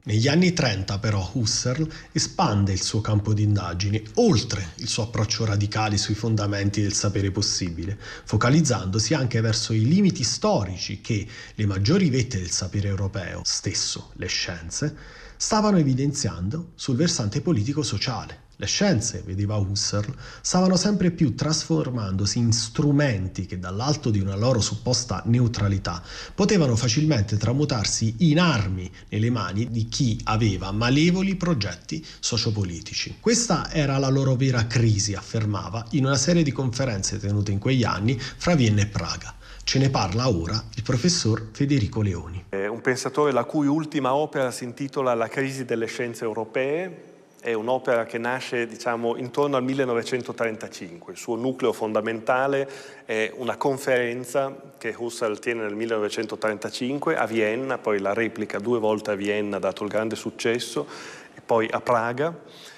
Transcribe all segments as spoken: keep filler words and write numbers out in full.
Negli anni trenta però Husserl espande il suo campo di indagini oltre il suo approccio radicale sui fondamenti del sapere possibile, focalizzandosi anche verso i limiti storici che le maggiori vette del sapere europeo, stesso le scienze, stavano evidenziando sul versante politico-sociale. Le scienze, vedeva Husserl, stavano sempre più trasformandosi in strumenti che dall'alto di una loro supposta neutralità potevano facilmente tramutarsi in armi nelle mani di chi aveva malevoli progetti sociopolitici. Questa era la loro vera crisi, affermava in una serie di conferenze tenute in quegli anni fra Vienna e Praga. Ce ne parla ora il professor Federico Leoni. È un pensatore la cui ultima opera si intitola La crisi delle scienze europee. È un'opera che nasce, diciamo, intorno al millenovecentotrentacinque. Il suo nucleo fondamentale è una conferenza che Husserl tiene nel millenovecentotrentacinque a Vienna, poi la replica due volte a Vienna, dato il grande successo, e poi a Praga.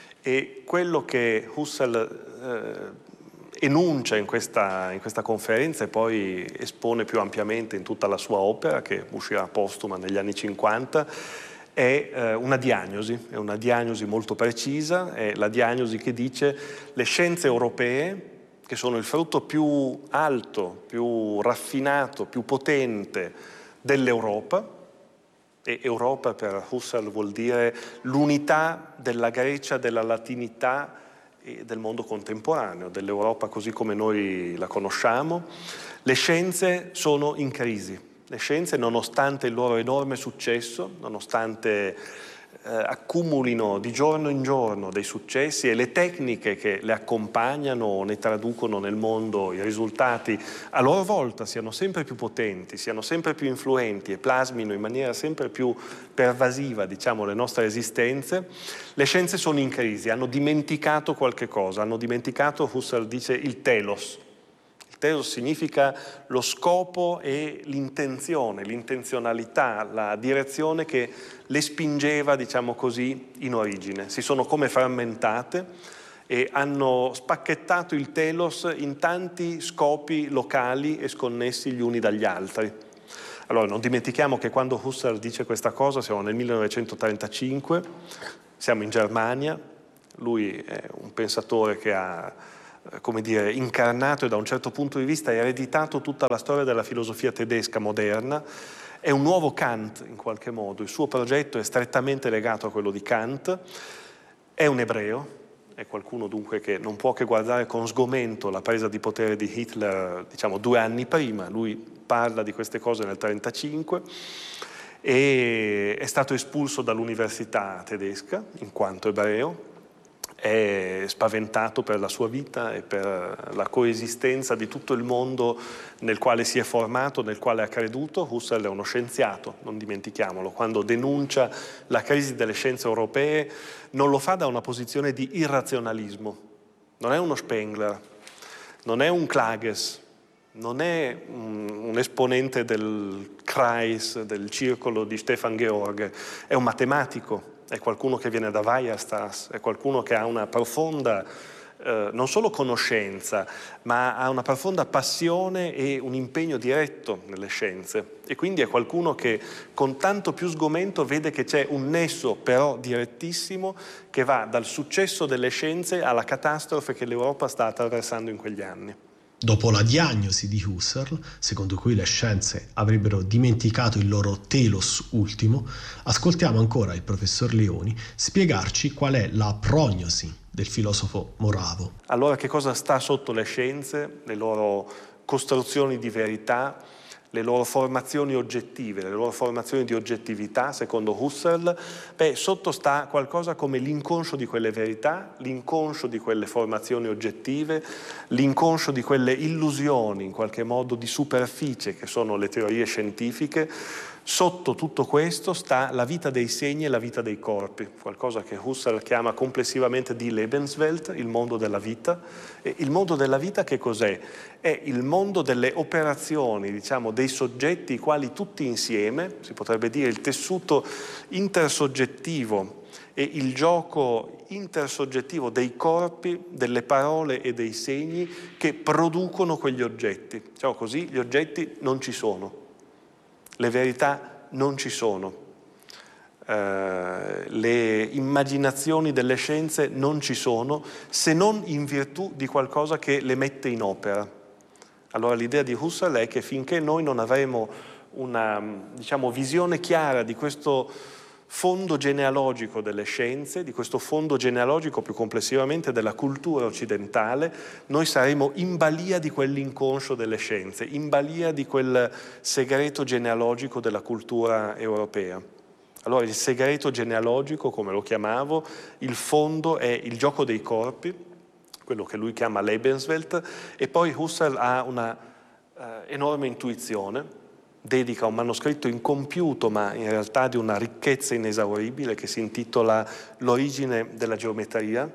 E quello che Husserl eh, enuncia in questa, in questa conferenza e poi espone più ampiamente in tutta la sua opera, che uscirà postuma negli anni cinquanta, è eh, una diagnosi, è una diagnosi molto precisa, è la diagnosi che dice le scienze europee, che sono il frutto più alto, più raffinato, più potente dell'Europa, e Europa per Husserl vuol dire l'unità della Grecia, della latinità e del mondo contemporaneo, dell'Europa così come noi la conosciamo. Le scienze sono in crisi. Le scienze, nonostante il loro enorme successo, nonostante eh, accumulino di giorno in giorno dei successi e le tecniche che le accompagnano o ne traducono nel mondo i risultati, a loro volta siano sempre più potenti, siano sempre più influenti e plasmino in maniera sempre più pervasiva, diciamo, le nostre esistenze, le scienze sono in crisi, hanno dimenticato qualche cosa, hanno dimenticato, Husserl dice, il telos. Telos significa lo scopo e l'intenzione, l'intenzionalità, la direzione che le spingeva, diciamo così, in origine. Si sono come frammentate e hanno spacchettato il telos in tanti scopi locali e sconnessi gli uni dagli altri. Allora, non dimentichiamo che quando Husserl dice questa cosa, siamo nel millenovecentotrentacinque, siamo in Germania, lui è un pensatore che ha, come dire, incarnato e da un certo punto di vista ereditato tutta la storia della filosofia tedesca moderna. È un nuovo Kant in qualche modo, il suo progetto è strettamente legato a quello di Kant, è un ebreo, è qualcuno dunque che non può che guardare con sgomento la presa di potere di Hitler, diciamo, due anni prima. Lui parla di queste cose nel millenovecentotrentacinque e è stato espulso dall'università tedesca in quanto ebreo. È spaventato per la sua vita e per la coesistenza di tutto il mondo nel quale si è formato, nel quale ha creduto. Husserl è uno scienziato, non dimentichiamolo. Quando denuncia la crisi delle scienze europee non lo fa da una posizione di irrazionalismo. Non è uno Spengler, non è un Klages, non è un, un esponente del Kreis, del circolo di Stefan George, è un matematico. È qualcuno che viene da Weierstrass, è qualcuno che ha una profonda, eh, non solo conoscenza, ma ha una profonda passione e un impegno diretto nelle scienze. E quindi è qualcuno che con tanto più sgomento vede che c'è un nesso però direttissimo che va dal successo delle scienze alla catastrofe che l'Europa sta attraversando in quegli anni. Dopo la diagnosi di Husserl, secondo cui le scienze avrebbero dimenticato il loro telos ultimo, ascoltiamo ancora il professor Leoni spiegarci qual è la prognosi del filosofo moravo. Allora, che cosa sta sotto le scienze, le loro costruzioni di verità, le loro formazioni oggettive, le loro formazioni di oggettività, secondo Husserl? Beh, sotto sta qualcosa come l'inconscio di quelle verità, l'inconscio di quelle formazioni oggettive, l'inconscio di quelle illusioni, in qualche modo di superficie, che sono le teorie scientifiche. Sotto tutto questo sta la vita dei segni e la vita dei corpi, qualcosa che Husserl chiama complessivamente die Lebenswelt, il mondo della vita. E il mondo della vita che cos'è? È il mondo delle operazioni, diciamo, dei soggetti i quali tutti insieme, si potrebbe dire il tessuto intersoggettivo e il gioco intersoggettivo dei corpi, delle parole e dei segni che producono quegli oggetti. Diciamo così, gli oggetti non ci sono. Le verità non ci sono. eh, le immaginazioni delle scienze non ci sono se non in virtù di qualcosa che le mette in opera. Allora l'idea di Husserl è che finché noi non avremo una, diciamo, visione chiara di questo fondo genealogico delle scienze, di questo fondo genealogico più complessivamente della cultura occidentale, noi saremo in balia di quell'inconscio delle scienze, in balia di quel segreto genealogico della cultura europea. Allora il segreto genealogico, come lo chiamavo, il fondo è il gioco dei corpi, quello che lui chiama Lebenswelt, e poi Husserl ha una eh, enorme intuizione, dedica un manoscritto incompiuto ma in realtà di una ricchezza inesauribile che si intitola L'origine della geometria.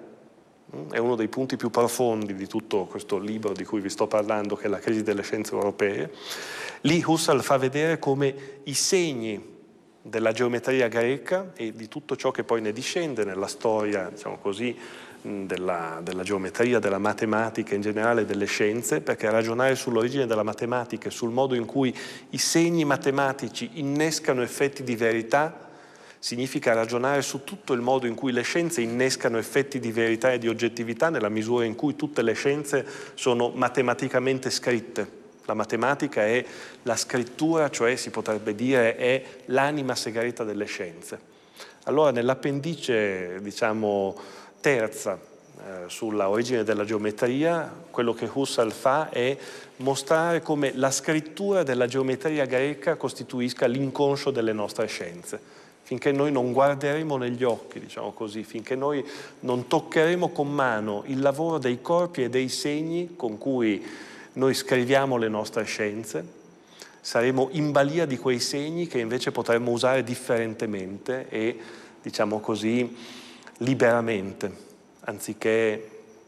È uno dei punti più profondi di tutto questo libro di cui vi sto parlando, che è La crisi delle scienze europee. Lì Husserl fa vedere come i segni della geometria greca e di tutto ciò che poi ne discende nella storia, diciamo così, Della, della geometria, della matematica in generale, delle scienze, perché ragionare sull'origine della matematica e sul modo in cui i segni matematici innescano effetti di verità significa ragionare su tutto il modo in cui le scienze innescano effetti di verità e di oggettività nella misura in cui tutte le scienze sono matematicamente scritte. La matematica è la scrittura, cioè si potrebbe dire è l'anima segreta delle scienze. Allora nell'appendice, diciamo, terza eh, sulla origine della geometria, quello che Husserl fa è mostrare come la scrittura della geometria greca costituisca l'inconscio delle nostre scienze. Finché noi non guarderemo negli occhi, diciamo così, finché noi non toccheremo con mano il lavoro dei corpi e dei segni con cui noi scriviamo le nostre scienze, saremo in balia di quei segni che invece potremmo usare differentemente e, diciamo così, liberamente, anziché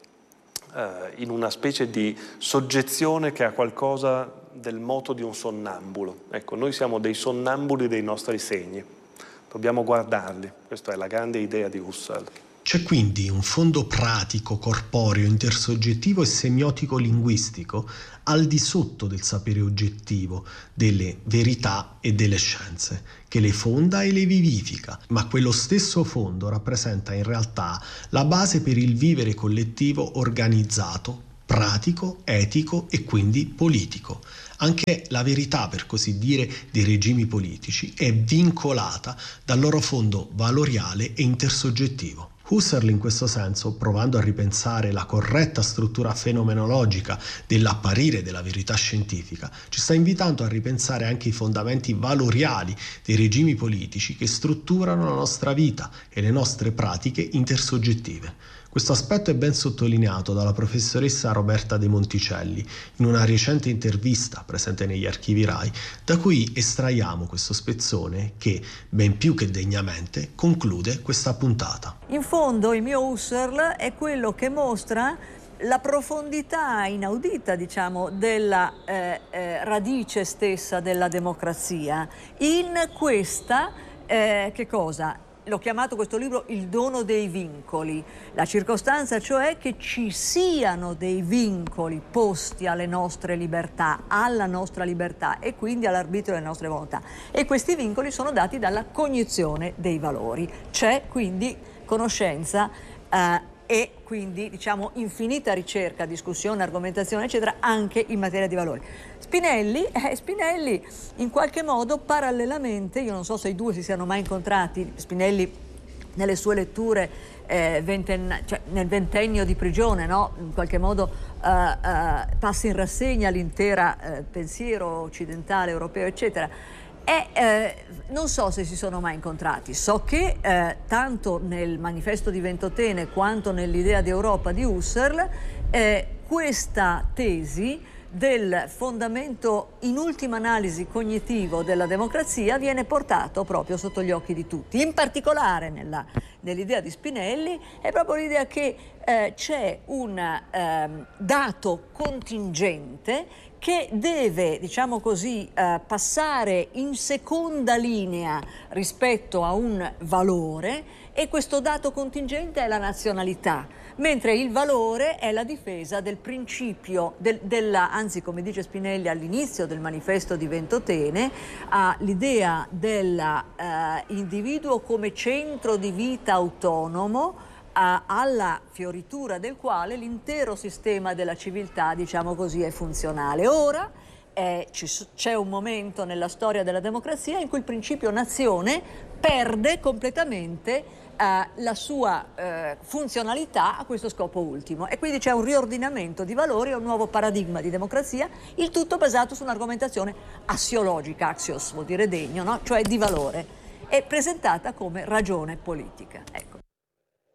eh, in una specie di soggezione che ha qualcosa del moto di un sonnambulo. Ecco, noi siamo dei sonnambuli dei nostri segni, dobbiamo guardarli, questa è la grande idea di Husserl. C'è quindi un fondo pratico, corporeo, intersoggettivo e semiotico-linguistico al di sotto del sapere oggettivo, delle verità e delle scienze, che le fonda e le vivifica, ma quello stesso fondo rappresenta in realtà la base per il vivere collettivo organizzato, pratico, etico e quindi politico. Anche la verità, per così dire, dei regimi politici è vincolata dal loro fondo valoriale e intersoggettivo. Husserl in questo senso, provando a ripensare la corretta struttura fenomenologica dell'apparire della verità scientifica, ci sta invitando a ripensare anche i fondamenti valoriali dei regimi politici che strutturano la nostra vita e le nostre pratiche intersoggettive. Questo aspetto è ben sottolineato dalla professoressa Roberta De Monticelli in una recente intervista presente negli archivi RAI, da cui estraiamo questo spezzone che, ben più che degnamente, conclude questa puntata. In fondo il mio Husserl è quello che mostra la profondità inaudita, diciamo, della eh, eh, radice stessa della democrazia. In questa, eh, che cosa? L'ho chiamato questo libro Il dono dei vincoli, la circostanza cioè che ci siano dei vincoli posti alle nostre libertà, alla nostra libertà e quindi all'arbitrio delle nostre volontà. E questi vincoli sono dati dalla cognizione dei valori. C'è quindi conoscenza eh, e quindi, diciamo, infinita ricerca, discussione, argomentazione, eccetera, anche in materia di valori. Spinelli, eh, Spinelli in qualche modo parallelamente, io non so se i due si siano mai incontrati, Spinelli nelle sue letture eh, venten- cioè nel ventennio di prigione, no? In qualche modo eh, eh, passa in rassegna l'intera eh, pensiero occidentale, europeo, eccetera. E eh, non so se si sono mai incontrati, so che eh, tanto nel manifesto di Ventotene quanto nell'idea di Europa di Husserl eh, questa tesi del fondamento in ultima analisi cognitivo della democrazia viene portato proprio sotto gli occhi di tutti. In particolare nella, nell'idea di Spinelli è proprio l'idea che eh, c'è un eh, dato contingente che deve, diciamo così, eh, passare in seconda linea rispetto a un valore, e questo dato contingente è la nazionalità, mentre il valore è la difesa del principio, del, della, anzi, come dice Spinelli all'inizio del manifesto di Ventotene, ha l'idea dell'individuo come centro di vita autonomo, alla fioritura del quale l'intero sistema della civiltà, diciamo così, è funzionale. Ora eh, c'è un momento nella storia della democrazia in cui il principio nazione perde completamente eh, la sua eh, funzionalità a questo scopo ultimo, e quindi c'è un riordinamento di valori e un nuovo paradigma di democrazia, il tutto basato su un'argomentazione assiologica, axios vuol dire degno, no? Cioè di valore, e presentata come ragione politica. Ecco.